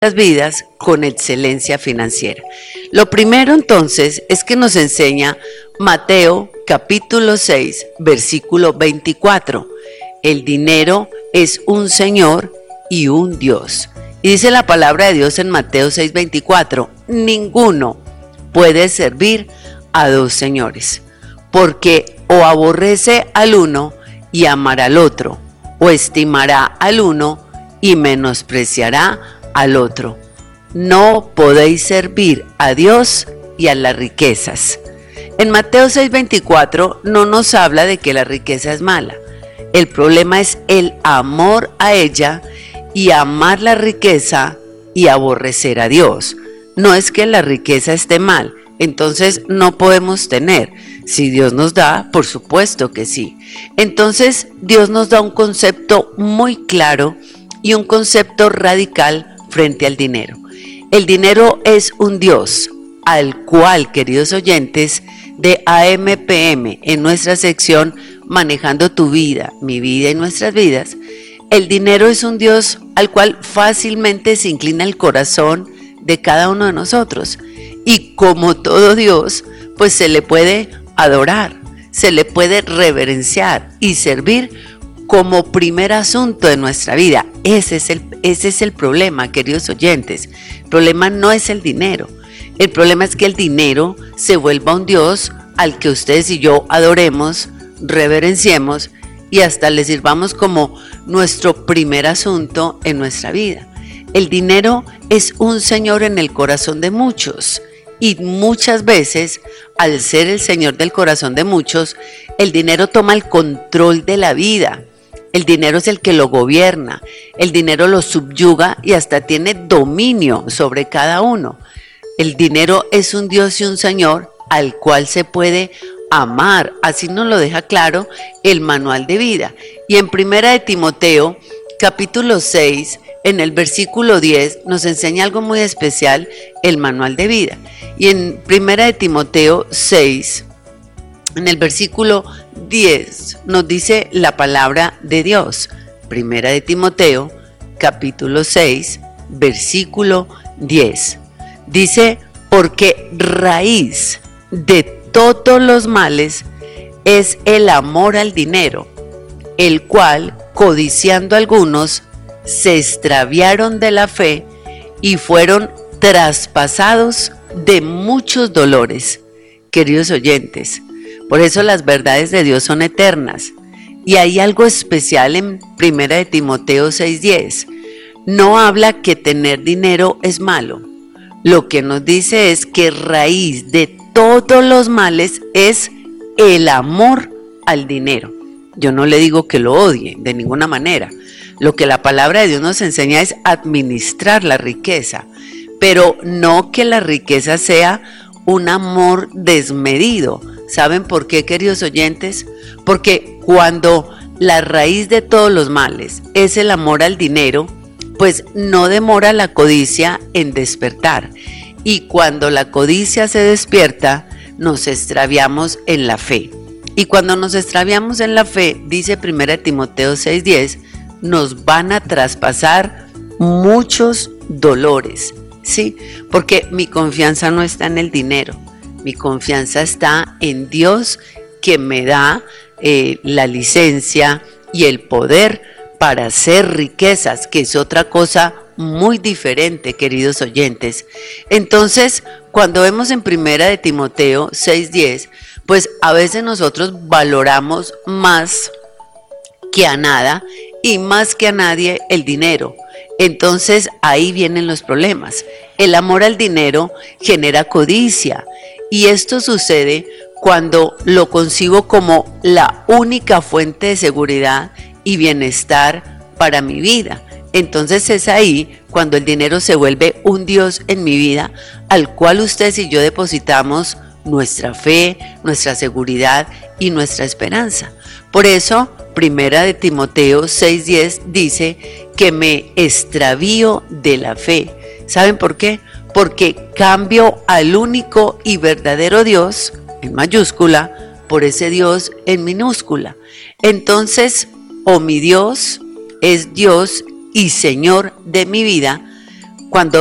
las vidas con excelencia financiera. Lo primero entonces es que nos enseña Mateo capítulo 6, versículo 24. El dinero es un Señor y un Dios. Y dice la palabra de Dios en Mateo 6, 24, ninguno puede servir a dos señores, porque o aborrece al uno y amará al otro, o estimará al uno y menospreciará al otro. No podéis servir a Dios y a las riquezas. En Mateo 6:24 no nos habla de que la riqueza es mala. El problema es el amor a ella y amar la riqueza y aborrecer a Dios. No es que la riqueza esté mal, entonces no podemos tener. Si Dios nos da, por supuesto que sí. Entonces Dios nos da un concepto muy claro y un concepto radical frente al dinero. El dinero es un Dios al cual, queridos oyentes de AMPM, en nuestra sección Manejando tu vida, mi vida y nuestras vidas, el dinero es un Dios al cual fácilmente se inclina el corazón de cada uno de nosotros. Y como todo Dios, pues se le puede adorar, se le puede reverenciar y servir como primer asunto de nuestra vida. Ese es el problema, queridos oyentes. El problema no es el dinero. El problema es que el dinero se vuelva un Dios al que ustedes y yo adoremos, reverenciemos y hasta le sirvamos como nuestro primer asunto en nuestra vida. El dinero es un señor en el corazón de muchos y muchas veces, al ser el señor del corazón de muchos, el dinero toma el control de la vida. El dinero es el que lo gobierna, el dinero lo subyuga y hasta tiene dominio sobre cada uno. El dinero es un Dios y un Señor al cual se puede amar, así nos lo deja claro el manual de vida. Y en Primera de Timoteo, capítulo 6, en el versículo 10, nos enseña algo muy especial, el manual de vida. Y en Primera de Timoteo 6, en el versículo 10, nos dice la palabra de Dios. Primera de Timoteo, capítulo 6, versículo 10. Dice, porque raíz de todos los males es el amor al dinero, el cual, codiciando algunos, se extraviaron de la fe y fueron traspasados de muchos dolores. Queridos oyentes, por eso las verdades de Dios son eternas. Y hay algo especial en 1 de Timoteo 6:10. No habla que tener dinero es malo. Lo que nos dice es que raíz de todos los males es el amor al dinero. Yo no le digo que lo odie de ninguna manera. Lo que la palabra de Dios nos enseña es administrar la riqueza, pero no que la riqueza sea un amor desmedido. ¿Saben por qué, queridos oyentes? Porque cuando la raíz de todos los males es el amor al dinero, pues no demora la codicia en despertar. Y cuando la codicia se despierta, nos extraviamos en la fe. Y cuando nos extraviamos en la fe, dice 1 Timoteo 6:10, nos van a traspasar muchos dolores, ¿sí? Porque mi confianza no está en el dinero, mi confianza está en Dios que me da la licencia y el poder para hacer riquezas, que es otra cosa muy diferente, queridos oyentes. Entonces, cuando vemos en 1 de Timoteo 6:10, pues a veces nosotros valoramos más que a nada y más que a nadie el dinero. Entonces ahí vienen los problemas. El amor al dinero genera codicia y esto sucede cuando lo concibo como la única fuente de seguridad y bienestar para mi vida. Entonces es ahí cuando el dinero se vuelve un Dios en mi vida al cual ustedes y yo depositamos nuestra fe, nuestra seguridad y nuestra esperanza. Por eso, 1 de Timoteo 6:10 dice que me extravío de la fe. ¿Saben por qué? Porque cambio al único y verdadero Dios, en mayúscula, por ese Dios en minúscula. Entonces, o mi Dios es Dios y Señor de mi vida, cuando